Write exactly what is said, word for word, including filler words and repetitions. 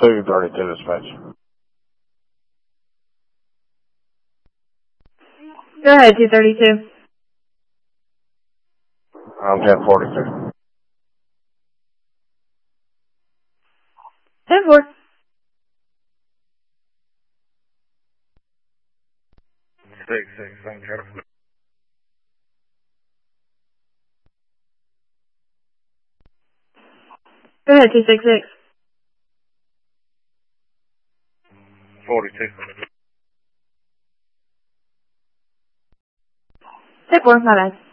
two thirty-two dispatch. Go ahead, two thirty-two. I'm ten forty-two. ten four. Six, six, I'm trying. Go ahead, two six six. forty-two. ten four, my bad.